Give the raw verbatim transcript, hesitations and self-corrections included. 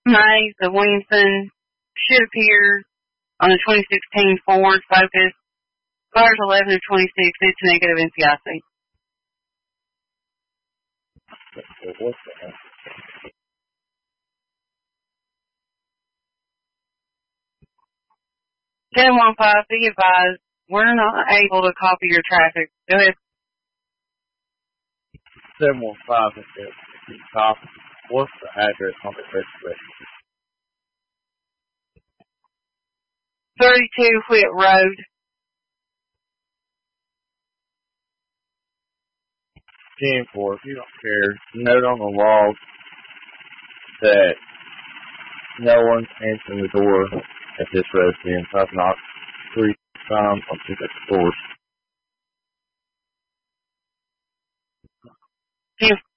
May, the Williamson should appear on the twenty sixteen Ford Focus. Cars eleven of twenty-six, it's negative N C I C. What's that? ten one five, be advised, we're not able to copy your traffic. Go ahead. seven one five is the top. What's the address on the registration? thirty-two Whit Road. ten four, if you don't care, note on the log that no one's answering the door at this residence. I've knocked three times on two different doors. ten